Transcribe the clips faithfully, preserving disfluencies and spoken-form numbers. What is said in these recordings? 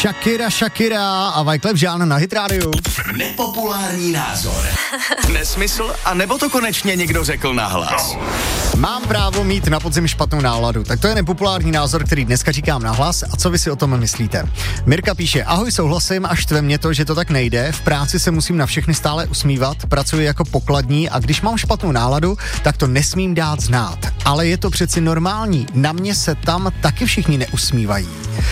Shakira, Shakira a Wyclef Jean na Hit Radio. Nepopulární názor. Nesmysl, a nebo to konečně někdo řekl nahlas? Mám právo mít na podzim špatnou náladu. Tak to je nepopulární názor, který dneska říkám nahlas. A co vy si o tom myslíte? Mirka píše: ahoj, souhlasím, až štve mě to, že to tak nejde. V práci se musím na všechny stále usmívat, pracuji jako pokladní a když mám špatnou náladu, tak to nesmím dát znát. Ale je to přeci normální. Na mě se tam taky všichni neusmívají.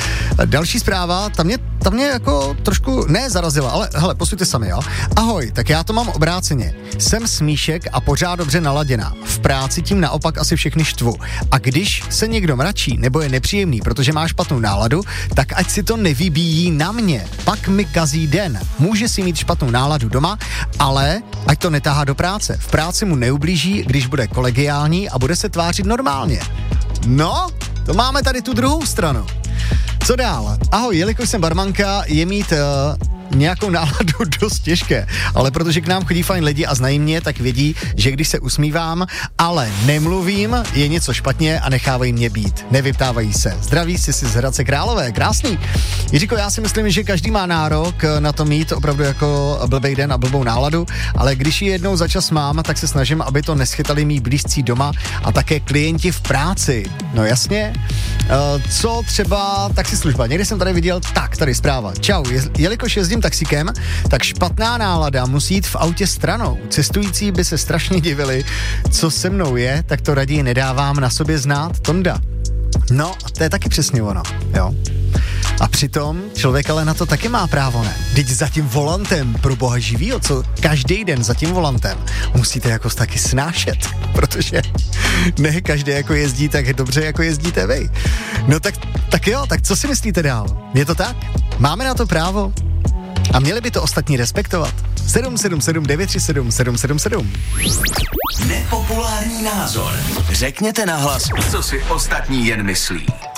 Další zpráva, ta mě, ta mě jako trošku ne zarazila, ale hele, posluňte sami, jo. Ahoj, tak já to mám obráceně. Jsem smíšek a pořád dobře naladěná. V práci tím naopak asi všechny štvu. A když se někdo mračí nebo je nepříjemný, protože má špatnou náladu, tak ať si to nevybíjí na mě. Pak mi kazí den. Může si mít špatnou náladu doma, ale ať to netáhá do práce. V práci mu neublíží, když bude kolegiální a bude se tvářit normálně. No, to máme tady tu druhou stranu. Co dál? Ahoj, jelikož jsem barmanka, je mít uh, nějakou náladu dost těžké, ale protože k nám chodí fajn lidi a znají mě, tak vědí, že když se usmívám, ale nemluvím, je něco špatně a nechávají mě být. Nevyptávají se. Zdraví si si z Hradce Králové, krásný. Jiříko, já si myslím, že každý má nárok na to mít opravdu jako blbej den a blbou náladu, ale když ji jednou za čas mám, tak se snažím, aby to neschytali mý blízcí doma a také klienti v práci. No jasně. Uh, co třeba taxislužba? Někdy jsem tady viděl, tak tady zpráva. Čau, je, jelikož jezdím taxíkem, tak špatná nálada musí jít v autě stranou. Cestující by se strašně divili, co se mnou je, tak to raději nedávám na sobě znát. Tonda. No, to je taky přesně ono, jo. A přitom člověk ale na to taky má právo, ne? Vždyť za tím volantem, pro boha živýho, co každý den za tím volantem musíte jako taky snášet, protože ne každý jako jezdí tak dobře, jako jezdíte vy. No tak, tak jo, tak co si myslíte dál? Je to tak? Máme na to právo? A měli by to ostatní respektovat? sedm sedm sedm devět tři sedm sedm sedm sedm. Nepopulární názor. Řekněte nahlas, co si ostatní jen myslí.